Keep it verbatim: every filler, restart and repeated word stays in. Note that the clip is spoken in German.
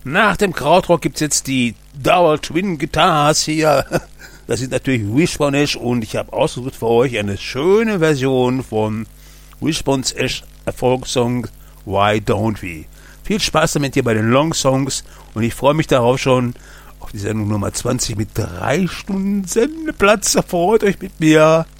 nach dem Krautrock gibt's jetzt die Double Twin Guitars hier. Das ist natürlich Wishbone-Esch und ich habe ausgesucht für euch eine schöne Version von Wishbone-Esch Erfolgssong Why Don't We. Viel Spaß damit hier bei den Long Songs und ich freue mich darauf schon auf die Sendung Nummer zwanzig mit drei Stunden Sendeplatz. Freut euch mit mir.